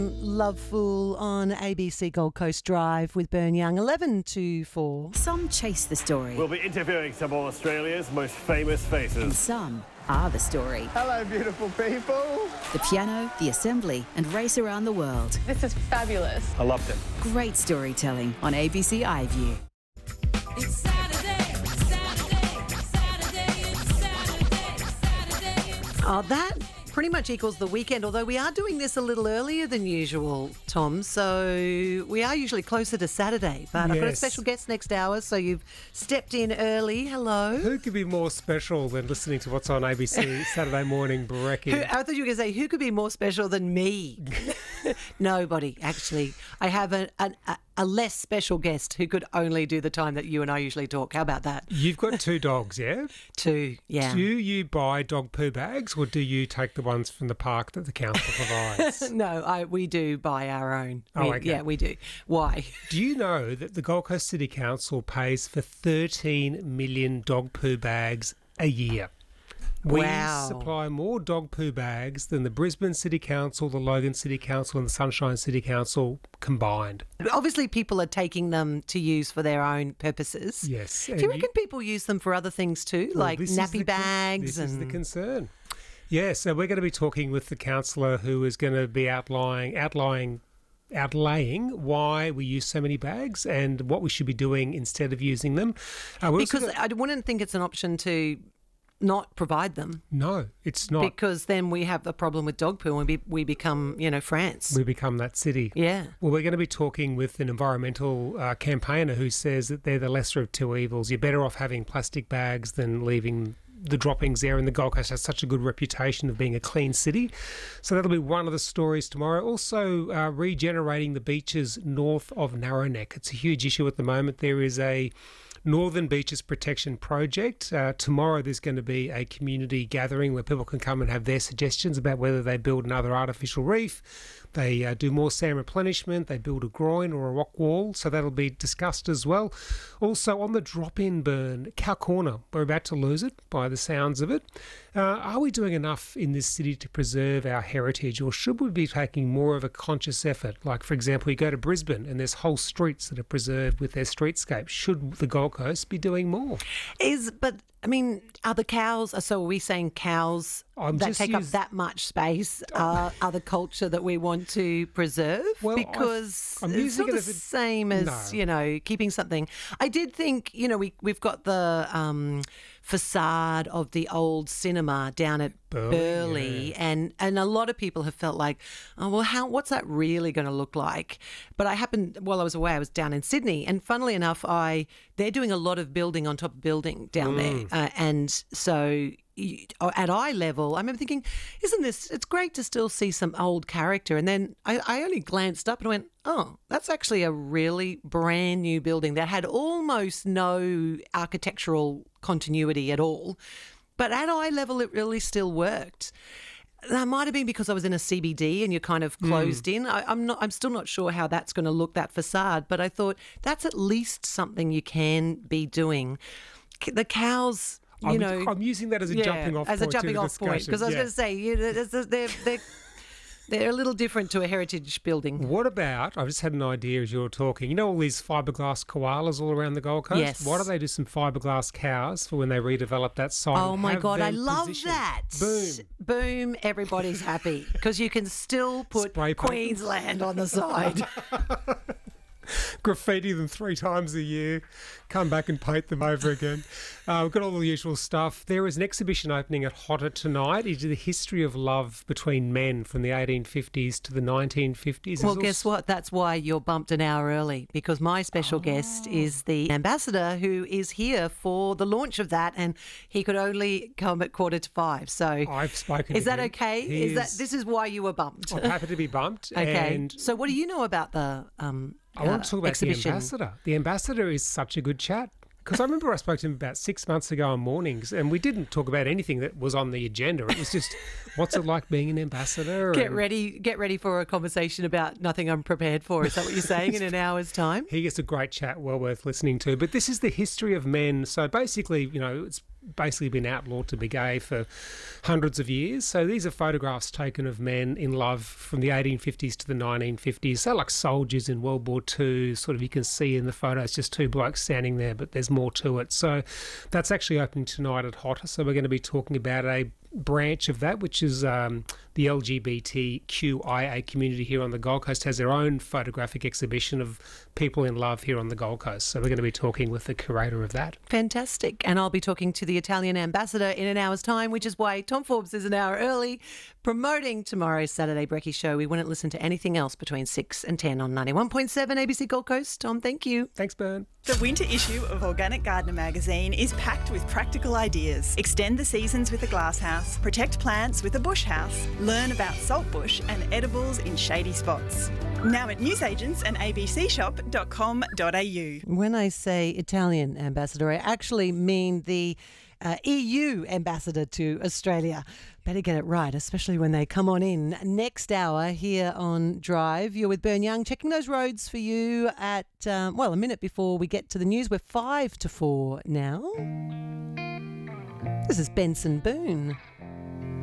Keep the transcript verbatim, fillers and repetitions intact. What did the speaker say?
Loveful on A B C Gold Coast Drive with Bern Young, eleven to four. Some chase the story. We'll be interviewing some of Australia's most famous faces. And some are the story. Hello, beautiful people. The piano, the assembly, and race around the world. This is fabulous. I loved it. Great storytelling on A B C iView. It's Saturday, Saturday, Saturday, it's Saturday, Saturday. It's Oh, that pretty much equals the weekend, although we are doing this a little earlier than usual, Tom, so we are usually closer to Saturday, but I've got a Yes. special guest next hour, so you've stepped in early. Hello. Who could be more special than listening to what's on A B C Saturday morning brekkie? Who, I thought you were going to say, who could be more special than me? Nobody, actually. I have a, a, a less special guest who could only do the time that you and I usually talk. How about that? You've got two dogs, yeah? Two, yeah. Do you buy dog poo bags or do you take the ones from the park that the council provides? No, I, we do buy our own. Oh, We- okay. Yeah, we do. Why? Do you know that the Gold Coast City Council pays for thirteen million dog poo bags a year? We Wow. supply more dog poo bags than the Brisbane City Council, the Logan City Council and the Sunshine City Council combined. Obviously, people are taking them to use for their own purposes. Yes. Do and you you- reckon people use them for other things too, Well, like this is the nappy con- bags? This and is the concern. Yeah, so we're going to be talking with the councillor who is going to be outlining, outlining, outlaying why we use so many bags and what we should be doing instead of using them. Uh, we also because got- I wouldn't think it's an option to not provide them, no, it's not. because then we have a problem with dog poo and we, we become, you know, France. We become that city. yeah. Well, we're going to be talking with an environmental uh, campaigner who says that they're the lesser of two evils. You're better off having plastic bags than leaving the droppings there, and the Gold Coast has such a good reputation of being a clean city. So that'll be one of the stories tomorrow. Also, uh, regenerating the beaches north of Narrowneck. It's a huge issue at the moment. There is a Northern Beaches Protection Project. Uh, tomorrow there's going to be a community gathering where people can come and have their suggestions about whether they build another artificial reef, they uh, do more sand replenishment, they build a groin or a rock wall, so that'll be discussed as well. Also on the drop-in burn, Cow Corner, we're about to lose it by the sounds of it. Uh, are we doing enough in this city to preserve our heritage, or should we be taking more of a conscious effort? Like, for example, you go to Brisbane and there's whole streets that are preserved with their streetscape. Should the Gold Coast be doing more? Is but I mean, are the cows? So are we saying cows I'm that just take up use- that much space are, are the culture that we want to preserve? Well, I've- because I'm it's using not it the as a- same as No. you know keeping something. I did think you know we we've got the um, facade of the old cinema down at Burleigh, Burleigh, yeah. and and a lot of people have felt like, oh well, how what's that really going to look like? But I happened while I was away, I was down in Sydney, and funnily enough, I they're doing a lot of building on top of building down there, uh, and so. y- At eye level, I remember thinking, "Isn't this? It's great to still see some old character." And then I, I only glanced up and went, "Oh, that's actually a really brand new building that had almost no architectural continuity at all." But at eye level, it really still worked. That might have been because I was in a C B D and you're kind of closed in. I, I'm not. I'm still not sure how that's going to look, that facade. But I thought that's at least something you can be doing. C- The cows, you I'm, know, I'm using that as a yeah, jumping off as point a jumping to the off point, discussion, because I was yeah. going to say you know, there's- they're they're they're a little different to a heritage building. What about, I just had an idea as you were talking, you know all these fiberglass koalas all around the Gold Coast? Yes. Why don't they do some fiberglass cows for when they redevelop that site? Oh and my have God, I them love positioned? that. Boom. Boom, everybody's happy because you can still put Spray paint. Queensland on the side. Graffiti them three times a year, come back and paint them over again. Uh, we've got all the usual stuff. There is an exhibition opening at Hotter tonight. It's the history of love between men from the eighteen fifties to the nineteen fifties. Well, There's guess also- what? That's why you're bumped an hour early, because my special guest Oh. is the ambassador who is here for the launch of that, and he could only come at quarter to five. So, I've spoken is to that him. okay? He Is that is- this is why you were bumped? I'm happy to be bumped. Okay. And So, what do you know about the um, I want uh, to talk about exhibition? the ambassador. The ambassador is such a good chat. Because I remember I spoke to him about six months ago on mornings, and we didn't talk about anything that was on the agenda. It was just, what's it like being an ambassador? Get And ready, get ready for a conversation about nothing I'm prepared for. Is that what you're saying in an hour's time? He gets a great chat, well worth listening to. But this is the history of men. So basically, you know, it's basically been outlawed to be gay for hundreds of years. So these are photographs taken of men in love from the eighteen fifties to the nineteen fifties. So like soldiers in World War Two, sort of you can see in the photos just two blokes standing there, but there's more to it. So that's actually opening tonight at Hotter. So we're going to be talking about a branch of that, which is um, the L G B T Q I A community here on the Gold Coast has their own photographic exhibition of people in love here on the Gold Coast. So we're going to be talking with the curator of that. Fantastic. And I'll be talking to the Italian ambassador in an hour's time, which is why Tom Forbes is an hour early, promoting tomorrow's Saturday Brekkie show. We wouldn't listen to anything else between six and ten on ninety-one point seven A B C Gold Coast. Tom, thank you. Thanks, Bern. The winter issue of Organic Gardener magazine is packed with practical ideas. Extend the seasons with a glasshouse, protect plants with a bush house, learn about saltbush and edibles in shady spots. Now at newsagents and a b c shop dot com dot a u. When I say Italian ambassador, I actually mean the uh, E U ambassador to Australia. Better get it right, especially when they come on in. Next hour here on Drive, you're with Bern Young, checking those roads for you at, um, well, a minute before we get to the news. We're five to four now. This is Benson Boone.